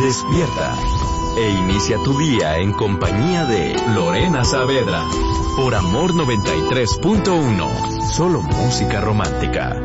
Despierta e inicia tu día en compañía de Lorena Saavedra por Amor 93.1. Solo música romántica.